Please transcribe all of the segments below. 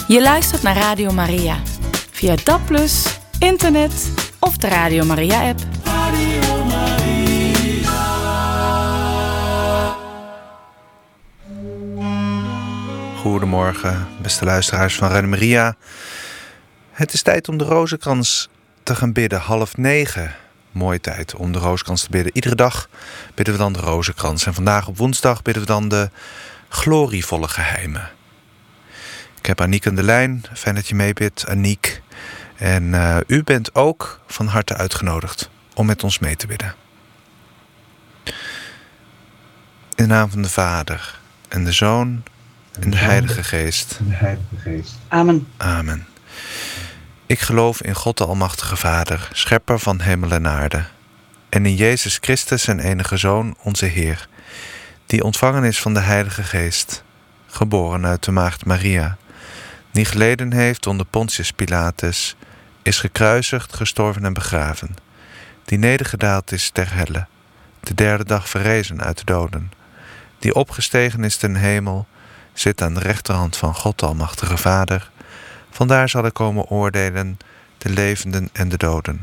Je luistert naar Radio Maria. Via DAB+, internet of de Radio Maria-app. Radio Maria. Goedemorgen, beste luisteraars van Radio Maria. Het is tijd om de rozenkrans te gaan bidden, 8:30. Mooie tijd om de rozenkrans te bidden. Iedere dag bidden we dan de rozenkrans. En vandaag op woensdag bidden we dan de glorievolle geheimen. Ik heb Aniek aan de lijn. Fijn dat je meebidt, Aniek. En u bent ook van harte uitgenodigd om met ons mee te bidden. In de naam van de Vader en de Zoon en de Heilige Geest. Amen. Amen. Ik geloof in God de Almachtige Vader, schepper van hemel en aarde. En in Jezus Christus, zijn enige Zoon, onze Heer, die ontvangen is van de Heilige Geest, geboren uit de maagd Maria, die geleden heeft onder Pontius Pilatus, is gekruisigd, gestorven en begraven, die nedergedaald is ter helle, de derde dag verrezen uit de doden, die opgestegen is ten hemel, zit aan de rechterhand van God de Almachtige Vader. Vandaar zal hij komen oordelen de levenden en de doden.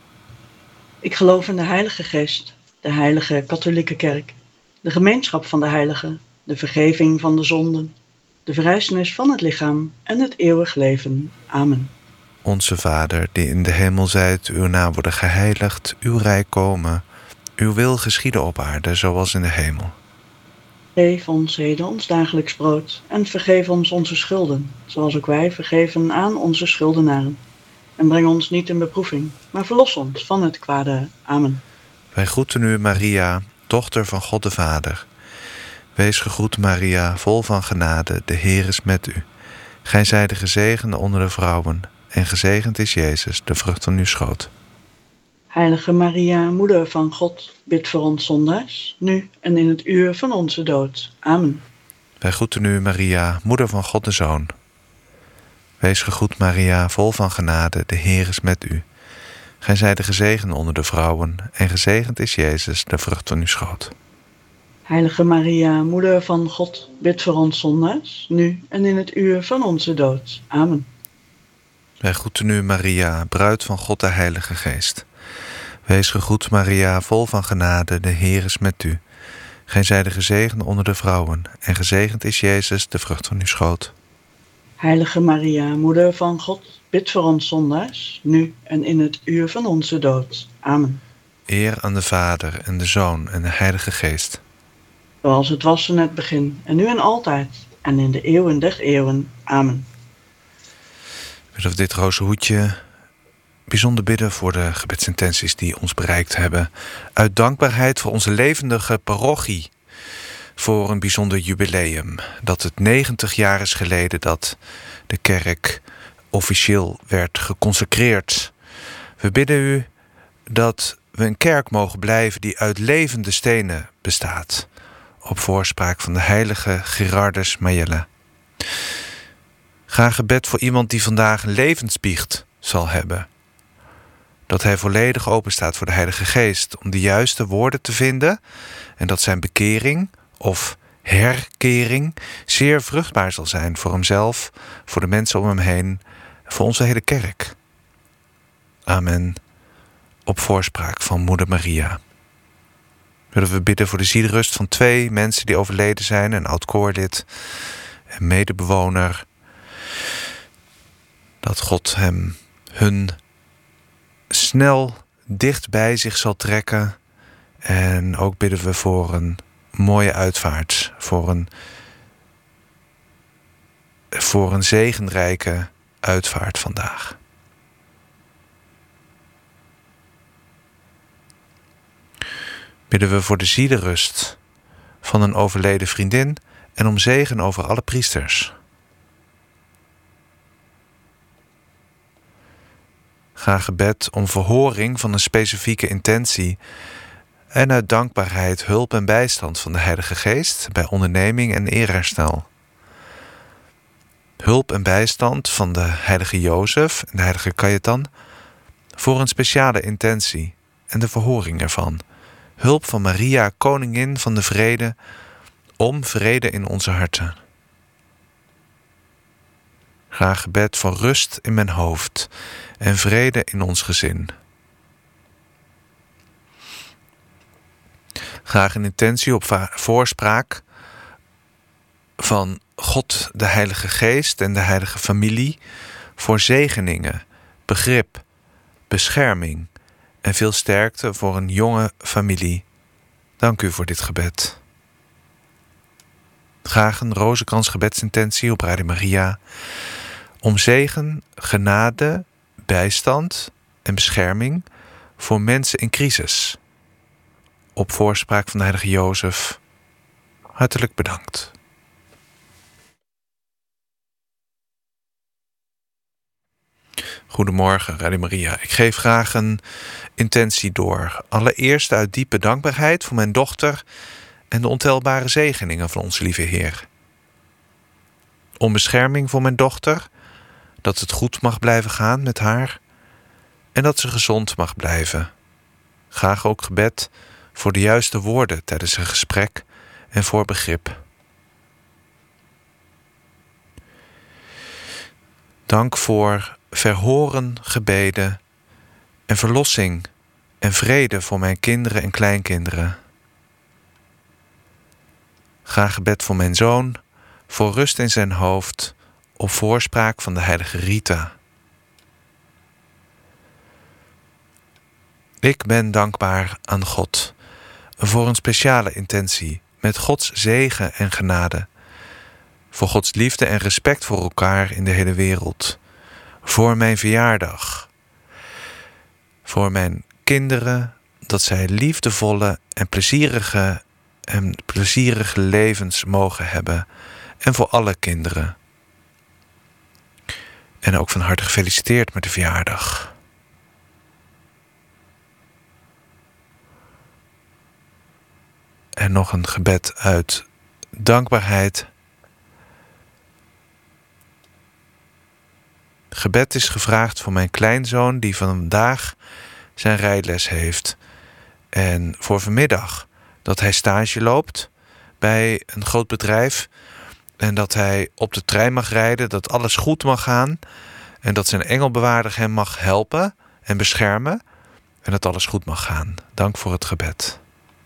Ik geloof in de Heilige Geest, de Heilige Katholieke Kerk, de gemeenschap van de heiligen, de vergeving van de zonden, de verrijzenis van het lichaam en het eeuwig leven. Amen. Onze Vader, die in de hemel zijt, uw naam worden geheiligd, uw rijk komen, uw wil geschieden op aarde, zoals in de hemel. Geef ons heden ons dagelijks brood en vergeef ons onze schulden, zoals ook wij vergeven aan onze schuldenaren. En breng ons niet in beproeving, maar verlos ons van het kwade. Amen. Wij groeten u, Maria, dochter van God de Vader. Wees gegroet, Maria, vol van genade, de Heer is met u. Gij zijt de gezegende onder de vrouwen, en gezegend is Jezus, de vrucht van uw schoot. Heilige Maria, moeder van God, bid voor ons zondaars, nu en in het uur van onze dood. Amen. Wij groeten u, Maria, moeder van God de Zoon. Wees gegroet, Maria, vol van genade, de Heer is met u. Gij zijt de gezegende onder de vrouwen, en gezegend is Jezus, de vrucht van uw schoot. Heilige Maria, moeder van God, bid voor ons zondaars, nu en in het uur van onze dood. Amen. Wij groeten u, Maria, bruid van God de Heilige Geest. Wees gegroet, Maria, vol van genade, de Heer is met u. Gij zijt de gezegende onder de vrouwen, en gezegend is Jezus, de vrucht van uw schoot. Heilige Maria, moeder van God, bid voor ons zondaars, nu en in het uur van onze dood. Amen. Eer aan de Vader en de Zoon en de Heilige Geest. Zoals het was in het begin, en nu en altijd, en in de eeuwen der eeuwen. Amen. Ik wil dit rozenhoedje bijzonder bidden voor de gebedsintenties die ons bereikt hebben. Uit dankbaarheid voor onze levendige parochie. Voor een bijzonder jubileum. Dat het 90 jaar is geleden dat de kerk officieel werd geconsecreerd. We bidden u dat we een kerk mogen blijven die uit levende stenen bestaat. Op voorspraak van de heilige Gerardus Majelle. Graag gebed voor iemand die vandaag een levensbiecht zal hebben. Dat hij volledig open staat voor de Heilige Geest om de juiste woorden te vinden en dat zijn bekering of herkering zeer vruchtbaar zal zijn voor hemzelf, voor de mensen om hem heen, voor onze hele kerk. Amen. Op voorspraak van Moeder Maria. Willen we bidden voor de zielrust van 2 mensen die overleden zijn, een oud-koorlid en medebewoner. Dat God hun snel dicht bij zich zal trekken. En ook bidden we voor een mooie uitvaart. Voor een zegenrijke uitvaart vandaag. Bidden we voor de zielerust van een overleden vriendin en om zegen over alle priesters. Graag gebed om verhoring van een specifieke intentie en uit dankbaarheid hulp en bijstand van de Heilige Geest bij onderneming en eerherstel. Hulp en bijstand van de heilige Jozef en de heilige Cajetan voor een speciale intentie en de verhoring ervan. Hulp van Maria, koningin van de vrede, om vrede in onze harten. Graag gebed voor rust in mijn hoofd en vrede in ons gezin. Graag een intentie op voorspraak van God, de Heilige Geest en de Heilige Familie voor zegeningen, begrip, bescherming en veel sterkte voor een jonge familie. Dank u voor dit gebed. Graag een rozenkrans gebedsintentie op Radio Maria om zegen, genade, bijstand en bescherming voor mensen in crisis. Op voorspraak van de heilige Jozef. Hartelijk bedankt. Goedemorgen, Radio Maria. Ik geef graag een intentie door. Allereerst uit diepe dankbaarheid voor mijn dochter en de ontelbare zegeningen van onze lieve Heer. Om bescherming voor mijn dochter, dat het goed mag blijven gaan met haar en dat ze gezond mag blijven. Graag ook gebed voor de juiste woorden tijdens een gesprek en voor begrip. Dank voor verhoren gebeden en verlossing en vrede voor mijn kinderen en kleinkinderen. Graag gebed voor mijn zoon, voor rust in zijn hoofd, op voorspraak van de heilige Rita. Ik ben dankbaar aan God voor een speciale intentie met Gods zegen en genade, voor Gods liefde en respect voor elkaar in de hele wereld, voor mijn verjaardag, voor mijn kinderen, dat zij liefdevolle en plezierige levens mogen hebben, en voor alle kinderen. En ook van harte gefeliciteerd met de verjaardag. En nog een gebed uit dankbaarheid. Gebed is gevraagd voor mijn kleinzoon die vandaag zijn rijles heeft. En voor vanmiddag dat hij stage loopt bij een groot bedrijf. En dat hij op de trein mag rijden, dat alles goed mag gaan. En dat zijn engelbewaarder hem mag helpen en beschermen. En dat alles goed mag gaan. Dank voor het gebed.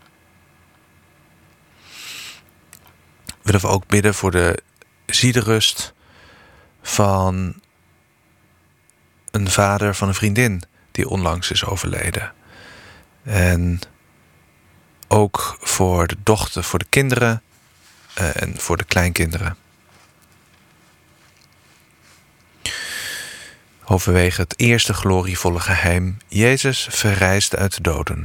Willen we ook bidden voor de zielrust van een vader van een vriendin die onlangs is overleden. En ook voor de dochter, voor de kinderen en voor de kleinkinderen. Overwege het eerste glorievolle geheim. Jezus verrijst uit de doden.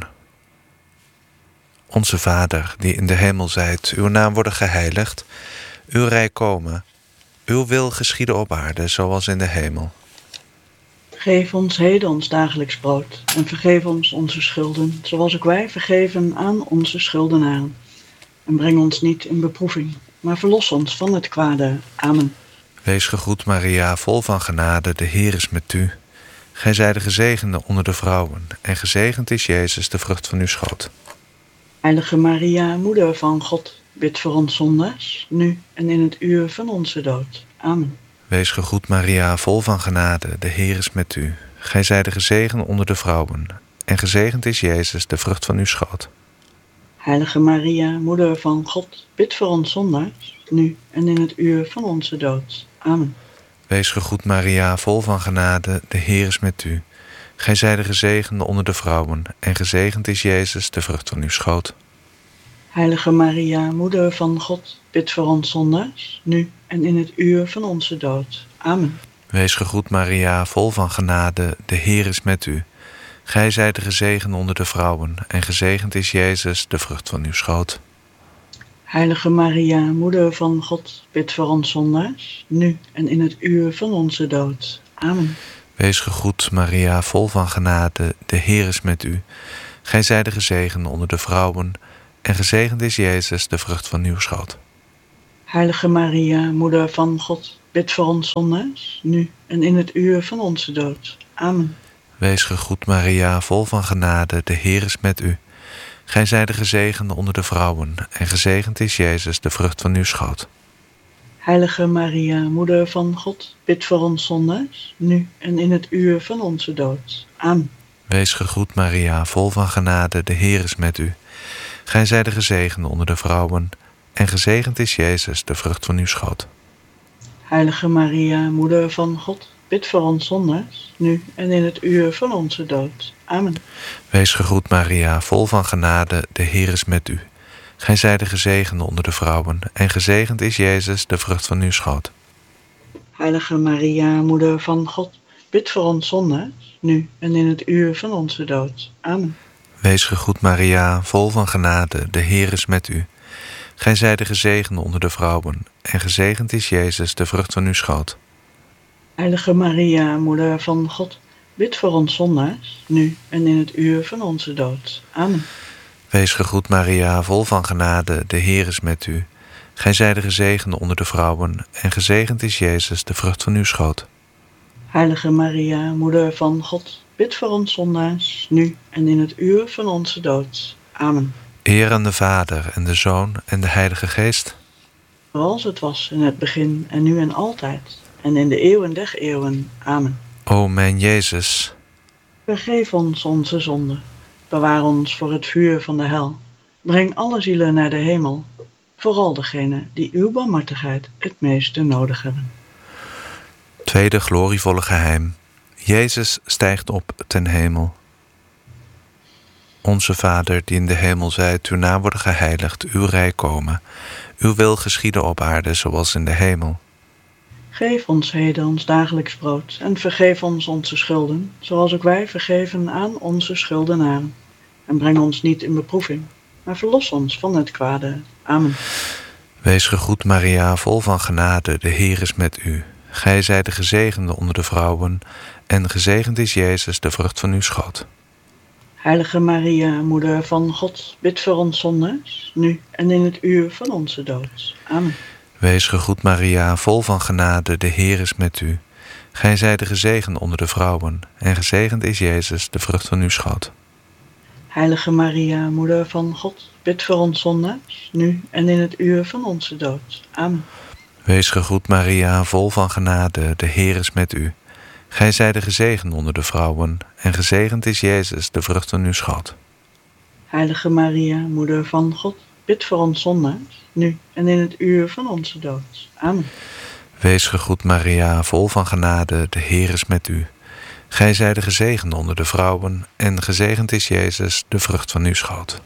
Onze Vader, die in de hemel zijt, uw naam worden geheiligd, uw rijk komen, uw wil geschieden op aarde, zoals in de hemel. Geef ons heden ons dagelijks brood en vergeef ons onze schulden, zoals ook wij vergeven aan onze schuldenaren. En breng ons niet in beproeving, maar verlos ons van het kwade. Amen. Wees gegroet, Maria, vol van genade, de Heer is met u. Gij zijt de gezegende onder de vrouwen, en gezegend is Jezus, de vrucht van uw schoot. Heilige Maria, Moeder van God, bid voor ons zondaars, nu en in het uur van onze dood. Amen. Wees gegroet, Maria, vol van genade, de Heer is met u. Gij zijt de gezegende onder de vrouwen, en gezegend is Jezus, de vrucht van uw schoot. Heilige Maria, Moeder van God, bid voor ons zondaars, nu en in het uur van onze dood. Amen. Wees gegroet, Maria, vol van genade, de Heer is met u. Gij zijt de gezegende onder de vrouwen, en gezegend is Jezus, de vrucht van uw schoot. Heilige Maria, Moeder van God, bid voor ons zondaars, nu en in het uur van onze dood. Amen. Wees gegroet, Maria, vol van genade, de Heer is met u. Gij zijt de gezegende onder de vrouwen, en gezegend is Jezus, de vrucht van uw schoot. Heilige Maria, Moeder van God, bid voor ons zondaars, nu en in het uur van onze dood. Amen. Wees gegroet, Maria, vol van genade, de Heer is met u. Gij zijt de gezegende onder de vrouwen, en gezegend is Jezus, de vrucht van uw schoot. Heilige Maria, Moeder van God, bid voor ons zondaars, nu en in het uur van onze dood. Amen. Wees gegroet, Maria, vol van genade, de Heer is met u. Gij zijt de gezegende onder de vrouwen, en gezegend is Jezus, de vrucht van uw schoot. Heilige Maria, Moeder van God, bid voor ons zondaars, nu en in het uur van onze dood. Amen. Wees gegroet Maria, vol van genade, de Heer is met u. Gij zijt de gezegende onder de vrouwen, en gezegend is Jezus, de vrucht van uw schoot. Heilige Maria, Moeder van God, bid voor ons zondaars, nu en in het uur van onze dood. Amen. Wees gegroet Maria, vol van genade, de Heer is met u. Gij zijt de gezegende onder de vrouwen, en gezegend is Jezus, de vrucht van uw schoot. Heilige Maria, Moeder van God, bid voor ons zondaars, nu en in het uur van onze dood. Amen. Wees gegroet Maria, vol van genade, de Heer is met u. Gij zijt de gezegende onder de vrouwen, en gezegend is Jezus, de vrucht van uw schoot. Heilige Maria, Moeder van God, bid voor ons zondaars, nu en in het uur van onze dood. Amen. Wees gegroet Maria, vol van genade, de Heer is met u. Gij zijt de gezegende onder de vrouwen, en gezegend is Jezus, de vrucht van uw schoot. Heilige Maria, Moeder van God, bid voor ons zondaars, nu en in het uur van onze dood. Amen. Eer aan de Vader, en de Zoon, en de Heilige Geest. Zoals het was in het begin, en nu en altijd, en in de eeuwen der eeuwen. Amen. O mijn Jezus, Vergeef ons onze zonden. Bewaar ons voor het vuur van de hel. Breng alle zielen naar de hemel. Vooral degenen die uw barmhartigheid het meeste nodig hebben. tweede glorievolle geheim. Jezus stijgt op ten hemel. Onze Vader, die in de hemel zijt, uw naam worden geheiligd, uw rijk komen. Uw wil geschieden op aarde, zoals in de hemel. Geef ons heden ons dagelijks brood en vergeef ons onze schulden, zoals ook wij vergeven aan onze schuldenaren. En breng ons niet in beproeving, maar verlos ons van het kwade. Amen. Wees gegroet Maria, vol van genade, de Heer is met u. Gij zijt de gezegende onder de vrouwen, en gezegend is Jezus, de vrucht van uw schoot. Heilige Maria, Moeder van God, bid voor ons zondaars, nu en in het uur van onze dood. Amen. Wees gegroet Maria, vol van genade, de Heer is met u. Gij zijt de gezegende onder de vrouwen, en gezegend is Jezus, de vrucht van uw schoot. Heilige Maria, Moeder van God, bid voor ons zondaars, nu en in het uur van onze dood. Amen. Wees gegroet Maria, vol van genade, de Heer is met u. Gij zijt de gezegende onder de vrouwen, en gezegend is Jezus, de vrucht van uw schoot. Heilige Maria, Moeder van God, bid voor ons zondaars, nu en in het uur van onze dood. Amen. Wees gegroet Maria, vol van genade, de Heer is met u. Gij zijt de gezegende onder de vrouwen, en gezegend is Jezus, de vrucht van uw schoot.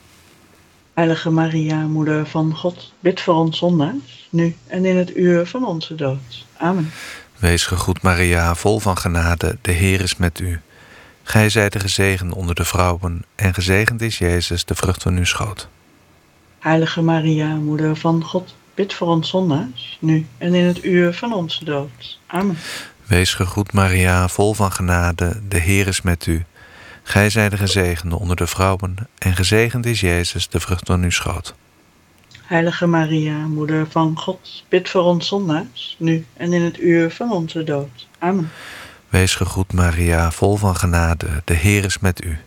Heilige Maria, Moeder van God, bid voor ons zondaars, nu en in het uur van onze dood. Amen. Wees gegroet Maria, vol van genade, de Heer is met u. Gij zijt de gezegende onder de vrouwen, en gezegend is Jezus, de vrucht van uw schoot. Heilige Maria, Moeder van God, bid voor ons zondaars, nu en in het uur van onze dood. Amen. Wees gegroet Maria, vol van genade, de Heer is met u. Gij zijt de gezegende onder de vrouwen, en gezegend is Jezus, de vrucht van uw schoot. Heilige Maria, Moeder van God, bid voor ons zondaars, nu en in het uur van onze dood. Amen. Wees gegroet Maria, vol van genade, de Heer is met u.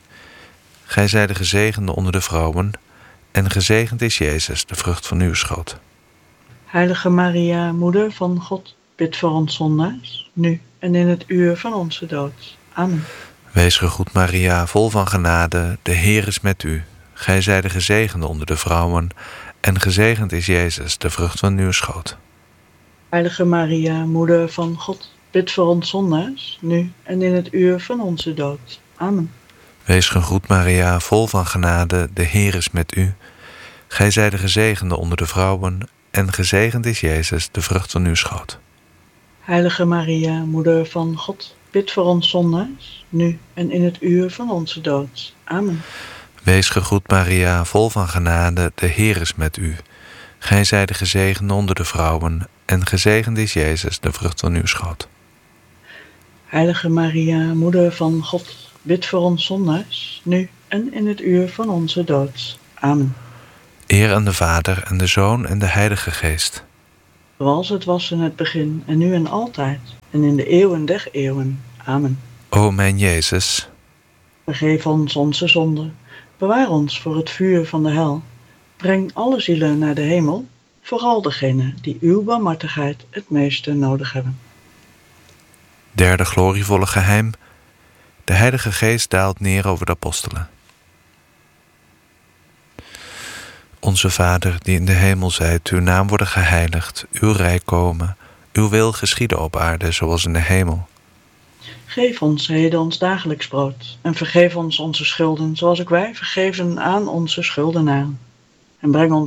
Gij zijt de gezegende onder de vrouwen, en gezegend is Jezus, de vrucht van uw schoot. Heilige Maria, Moeder van God, bid voor ons zondaars, nu en in het uur van onze dood. Amen. Wees gegroet Maria, vol van genade, de Heer is met u. Gij zijt de gezegende onder de vrouwen, en gezegend is Jezus, de vrucht van uw schoot. Heilige Maria, Moeder van God, bid voor ons zondaars, nu en in het uur van onze dood. Amen. Wees gegroet Maria, vol van genade, de Heer is met u. Gij zijt de gezegende onder de vrouwen, en gezegend is Jezus, de vrucht van uw schoot. Heilige Maria, Moeder van God, bid voor ons zondaars, nu en in het uur van onze dood. Amen. Wees gegroet Maria, vol van genade, de Heer is met u. Gij zijt de gezegende onder de vrouwen, en gezegend is Jezus, de vrucht van uw schoot. Heilige Maria, Moeder van God, bid voor ons zondaars, nu en in het uur van onze dood. Amen. Eer aan de Vader, en de Zoon, en de Heilige Geest. Zoals het was in het begin, en nu en altijd, en in de eeuwen der eeuwen. Amen. O mijn Jezus, Vergeef ons onze zonden, bewaar ons voor het vuur van de hel. Breng alle zielen naar de hemel, vooral degenen die uw barmhartigheid het meeste nodig hebben. Derde glorievolle geheim. De Heilige Geest daalt neer over de apostelen. Onze Vader, die in de hemel zijt, uw naam worden geheiligd, uw rijk komen, uw wil geschieden op aarde zoals in de hemel. Geef ons heden ons dagelijks brood en vergeef ons onze schulden, zoals ook wij vergeven aan onze schuldenaren. En breng ons